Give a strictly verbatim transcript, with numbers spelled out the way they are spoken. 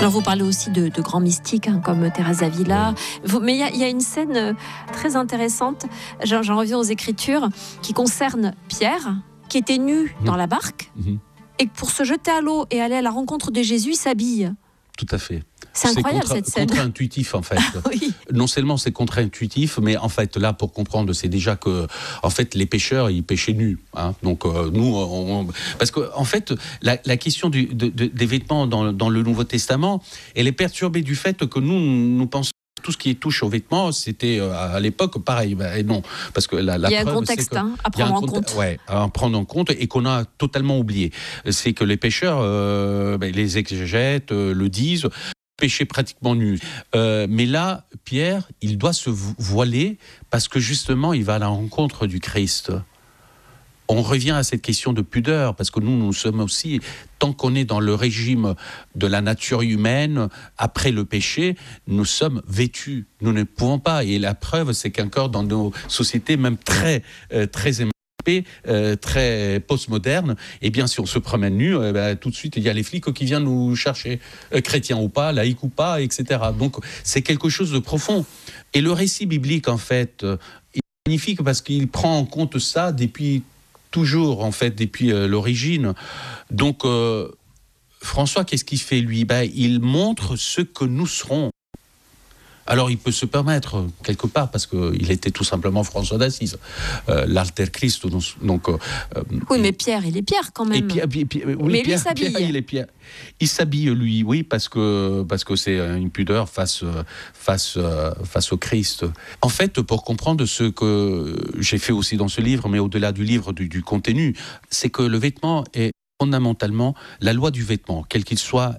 Alors vous parlez aussi de, de grands mystiques hein, comme Thérèse d'Avila, vous, mais il y, y a une scène très intéressante, j'en, j'en reviens aux Écritures, qui concerne Pierre, qui était nu mmh. dans la barque, mmh. et pour se jeter à l'eau et aller à la rencontre de Jésus, il s'habille. Tout à fait. C'est incroyable contre, cette scène. C'est contre-intuitif en fait. Oui. Non seulement c'est contre-intuitif, mais en fait là pour comprendre, c'est déjà que en fait les pêcheurs ils pêchaient nus. Hein. Donc euh, nous, on, parce que en fait la, la question du, de, de, des vêtements dans, dans le Nouveau Testament, elle est perturbée du fait que nous nous pensons tout ce qui touche aux vêtements, c'était euh, à l'époque pareil. Ben, et non, parce que la, la il y a preuve, un contexte hein, à prendre en compte. Ouais, à prendre en compte et qu'on a totalement oublié. C'est que les pêcheurs, euh, ben, les exégètes euh, le disent. Péché pratiquement nu. Euh, mais là, Pierre, il doit se voiler parce que justement, il va à la rencontre du Christ. On revient à cette question de pudeur, parce que nous, nous sommes aussi, tant qu'on est dans le régime de la nature humaine, après le péché, nous sommes vêtus. Nous ne pouvons pas. Et la preuve, c'est qu'encore dans nos sociétés, même très, euh, très Euh, très postmoderne, et eh bien si on se promène nu, eh ben, tout de suite il y a les flics qui viennent nous chercher, euh, chrétiens ou pas, laïcs ou pas, et cetera. Donc c'est quelque chose de profond. Et le récit biblique en fait euh, est magnifique parce qu'il prend en compte ça depuis toujours en fait, depuis euh, l'origine. Donc euh, François, qu'est-ce qu'il fait lui ? Ben, il montre ce que nous serons. Alors il peut se permettre quelque part parce qu'il était tout simplement François d'Assise, euh, l'alter Christ. Donc, euh, oui, mais Pierre, il est Pierre quand même. Et Pierre, Pierre, Pierre, oui, mais Pierre, lui s'habille. Pierre, il est Pierre. Il s'habille lui, oui, parce que parce que c'est une pudeur face face face au Christ. En fait, pour comprendre ce que j'ai fait aussi dans ce livre, mais au-delà du livre du, du contenu, c'est que le vêtement est fondamentalement la loi du vêtement, quel qu'il soit